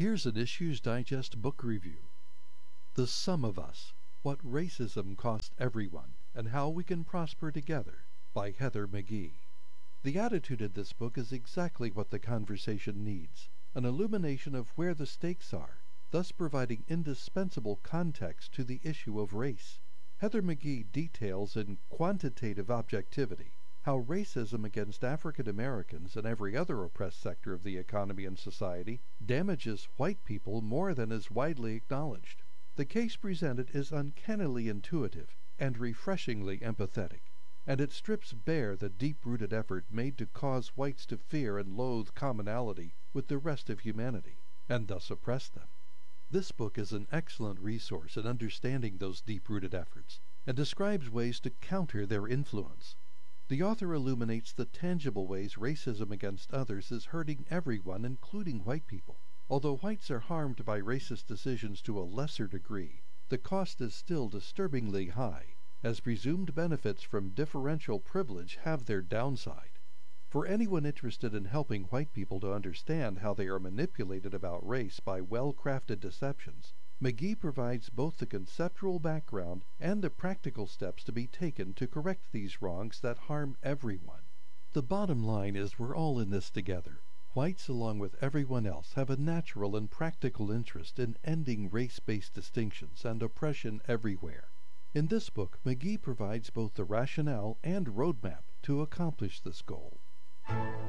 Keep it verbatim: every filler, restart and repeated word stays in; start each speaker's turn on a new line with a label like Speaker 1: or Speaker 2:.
Speaker 1: Here's an Issues Digest book review. The Sum of Us: What Racism Cost Everyone and How We Can Prosper Together by Heather McGhee. The attitude in this book is exactly what the conversation needs, an illumination of where the stakes are, thus providing indispensable context to the issue of race. Heather McGhee details in quantitative objectivity how racism against African Americans and every other oppressed sector of the economy and society damages white people more than is widely acknowledged. The case presented is uncannily intuitive and refreshingly empathetic, and it strips bare the deep-rooted effort made to cause whites to fear and loathe commonality with the rest of humanity, and thus oppress them. This book is an excellent resource in understanding those deep-rooted efforts, and describes ways to counter their influence. The author illuminates the tangible ways racism against others is hurting everyone, including white people. Although whites are harmed by racist decisions to a lesser degree, the cost is still disturbingly high, as presumed benefits from differential privilege have their downside. For anyone interested in helping white people to understand how they are manipulated about race by well-crafted deceptions, McGhee provides both the conceptual background and the practical steps to be taken to correct these wrongs that harm everyone. The bottom line is we're all in this together. Whites, along with everyone else, have a natural and practical interest in ending race-based distinctions and oppression everywhere. In this book, McGhee provides both the rationale and roadmap to accomplish this goal.